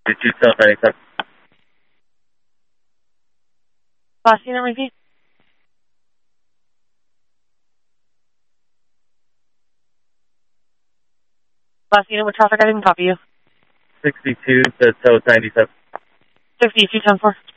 22 South 97. Last unit repeat. Last unit with traffic, I didn't copy you. 62 to South 97. 62, 10-4.